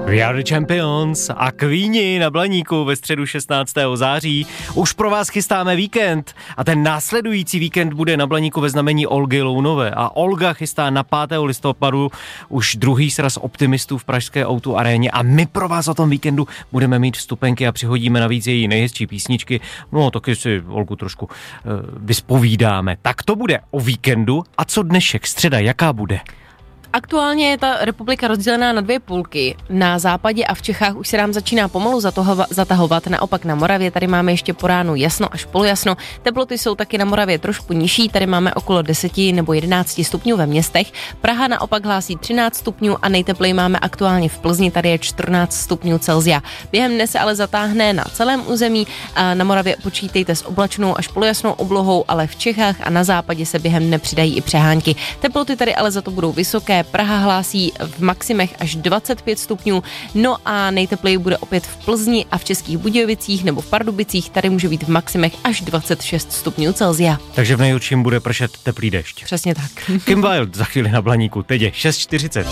We are the champions a Queeni na Blaníku ve středu 16. září. Už pro vás chystáme víkend a ten následující víkend bude na Blaníku ve znamení Olgy Lounové. A Olga chystá na 5. listopadu už druhý sraz optimistů v pražské O2 aréně a my pro vás o tom víkendu budeme mít vstupenky a přihodíme navíc její nejhezčí písničky. No, taky si Olgu trošku vyspovídáme. Tak to bude o víkendu. A co dnešek, středa, jaká bude? Aktuálně je ta republika rozdělená na dvě půlky. Na západě a v Čechách už se nám začíná pomalu zatahovat, naopak na Moravě tady máme ještě po ránu jasno až polojasno. Teploty jsou taky na Moravě trošku nižší, tady máme okolo 10 nebo 11 stupňů ve městech. Praha naopak hlásí 13 stupňů a nejtepleji máme aktuálně v Plzni, tady je 14 stupňů Celsia. Během dne se ale zatáhne na celém území a na Moravě počítejte s oblačnou až polojasnou oblohou, ale v Čechách a na západě se během dne přidají i přehánky. Teploty tady ale za to budou vysoké. Praha hlásí v maximech až 25 stupňů, no a nejtepleji bude opět v Plzni a v Českých Budějovicích nebo v Pardubicích, tady může být v maximech až 26 stupňů Celsia. Takže v nejhorším bude pršet teplý déšť. Přesně tak. Kim Wilde za chvíli na Blaníku, teď je 6:40.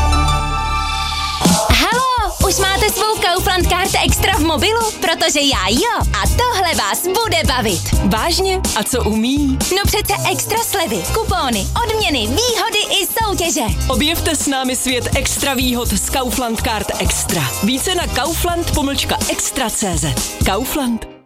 Už máte svou Kaufland Card Extra v mobilu? Protože já jo. A tohle vás bude bavit. Vážně? A co umí? No přece extra slevy, kupóny, odměny, výhody i soutěže. Objevte s námi svět extra výhod z Kaufland Card Extra. Více na kaufland-extra.cz. Kaufland.